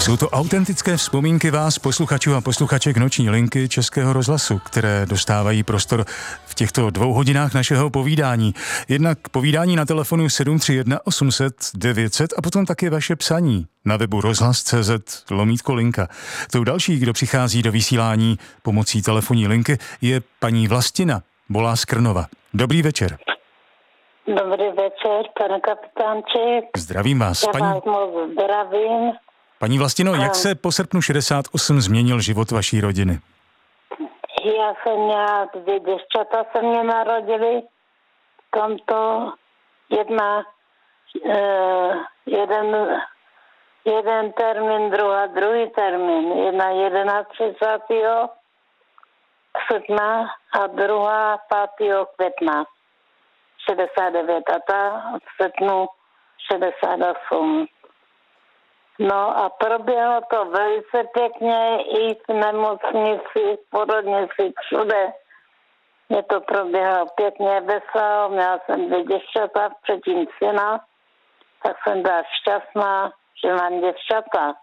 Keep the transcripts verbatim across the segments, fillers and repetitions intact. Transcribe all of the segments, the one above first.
Jsou to autentické vzpomínky vás, posluchačů a posluchaček Noční linky Českého rozhlasu, které dostávají prostor v těchto dvou hodinách našeho povídání. Jednak povídání na telefonu sedm tři jedna osm set devět set a potom také vaše psaní na webu rozhlas tečka cé zet lomítko linka. Tou další, kdo přichází do vysílání pomocí telefonní linky, je paní Vlastina Bolá z Krnova. Dobrý večer. Dobrý večer, pane kapitánček. Zdravím vás. Já paní... vás moc zdravím. Paní Vlastino, a... jak se po srpnu šedesát osm změnil život vaší rodiny? Já jsem měla dvě děvčata, se mě narodili. V tomto jedna, uh, jeden, jeden termín, druhá druhý termín. Jedna jedenáctého srpna a druhá pátého května šedesát devět a ta od srpnu šedesát osm. No a proběhlo to velice pěkně i v nemocnici, v porodnici, všude. Mě to proběhlo pěkně, veselo, měla jsem dvě děvčata, předtím syna, tak jsem byla šťastná, že mám děvčata.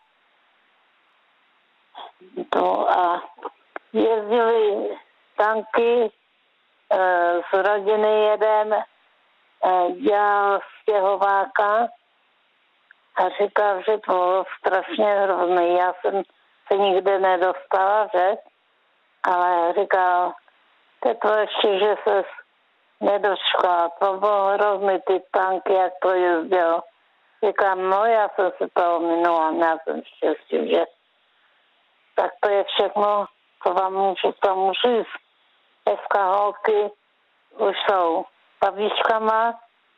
No a jezdili tanky e, z rodiny jeden, e, dělal stěhováka, a říkal, že to bylo strašně hrozný. Já jsem se nikde nedostala, že? Ale říkal, to ještě, že se nedošla. To bylo hrozný, ty tanky, jak to jezdilo. Říkám, no já jsem se toho minula, já jsem štěstí, že? Tak to je všechno, co vám můžu, to můžu říct. Dneska holky už jsou babičkama,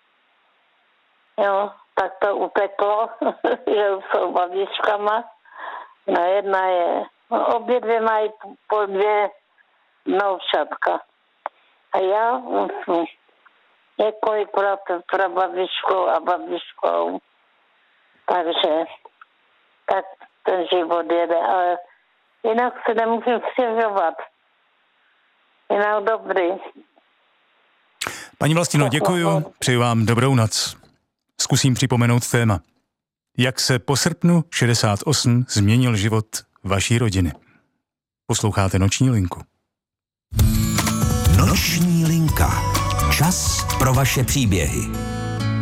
jo. Tak to upeklo, že jsou babičkama. No jedna je, no, obě dvě mají po dvě novčatka. A já několik pro babičkou a babičkou. Takže tak ten život jede, ale jinak se nemůžu stěžovat. Jinak dobrý. Paní Vlastino, děkuju, přeju vám dobrou noc. Zkusím připomenout téma. Jak se po srpnu šedesát osm změnil život vaší rodiny? Posloucháte Noční linku. Noční linka. Čas pro vaše příběhy.